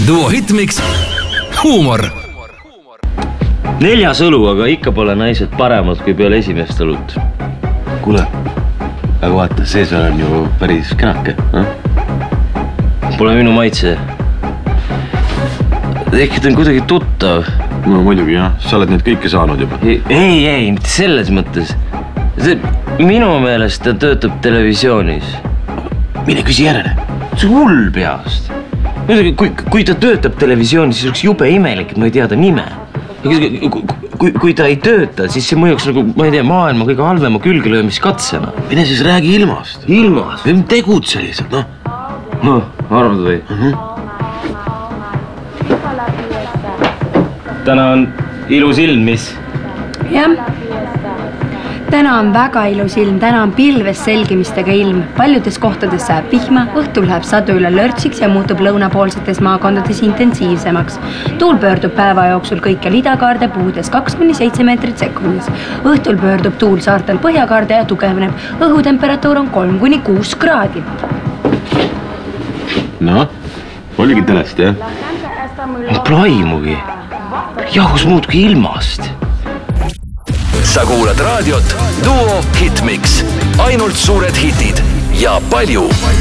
Duo Hitmix, huumor. 4 õlu, aga ikka pole naised paremad kui peale esimest õlut. Kuule, aga vaata, sees on ju päris kenake. Pole minu maitse. Ehk on kuidagi tuttav. No muidugi jah, sa oled neid kõike saanud juba. Ei, mitte selles mõttes. Minu meelest ta töötab televisioonis. Mine küsi järele. See hull peast. Kui ta töötab televisioonis, siis oleks jube imelik, et ma ei tea ta nime. Kui ta ei tööta, siis see mõjuks nagu, ma ei tea, maailma kõige halvema külgelöömiskatsena. Mine siis räägi ilmast. Ilmast? Tegutse lihtsalt, noh. Arvad või? Täna on ilus ilm, mis? Jah. Täna on väga ilus ilm, täna on pilves selgimistega ilm. Paljudes kohtades sajab vihma, õhtul läheb sadu üle lörtsiks ja muutub lõunapoolsetes maakondades intensiivsemaks. Tuul pöördub päeva jooksul kõikjal idakaarde puudes 2-7 meetrit sekundis. Õhtul pöördub tuul saartel põhjakaarde ja tugevneb. Õhutemperatuur on 3-6 kraadi. No, oligi telest, jah? Plaimugi. Jahus muudki ilmast. Sa kuulad raadiot Duo Hitmix. Ainult suured hitid ja palju